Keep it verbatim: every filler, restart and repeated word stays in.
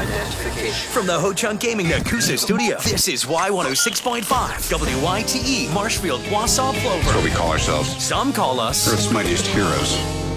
identification. From the Ho-Chunk Gaming Nakusa studio, this is Y one oh six point five, W Y T E, Marshfield, Wausau, Plover. That's what we call ourselves. Some call us Earth's mightiest heroes.